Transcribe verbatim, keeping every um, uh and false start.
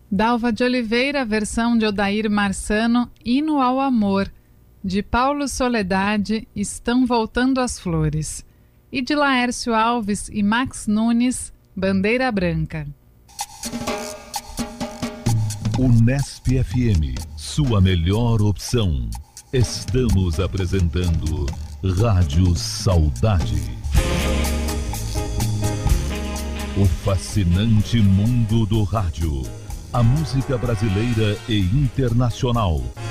Dalva de Oliveira, versão de Odair Marçano, Hino ao Amor. De Paulo Soledade, Estão Voltando as Flores. E de Laércio Alves e Max Nunes, Bandeira Branca. Unesp F M, sua melhor opção. Estamos apresentando Rádio Saudade. O fascinante mundo do rádio. A música brasileira e internacional.